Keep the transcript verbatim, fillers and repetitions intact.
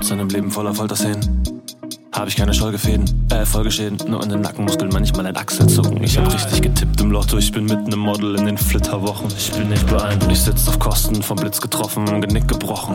seinem Leben voller Folterszenen. Hab ich keine Scholgefäden, äh, Folgeschäden, nur in den Nackenmuskeln manchmal ein Achselzucken. Ich hab richtig getippt im Lotto, ich bin mit nem Model in den Flitterwochen. Ich bin nicht beeindruckt, ich sitz auf Kosten, vom Blitz getroffen, Genick gebrochen.